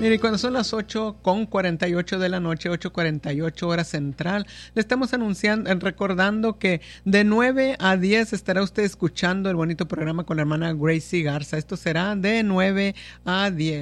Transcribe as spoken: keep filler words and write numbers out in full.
Mire, cuando son las ocho con cuarenta y ocho de la noche, ocho cuarenta y ocho hora central, le estamos anunciando, recordando que de nueve a diez estará usted escuchando el bonito programa con la hermana Gracie Garza. Esto será de nueve a diez.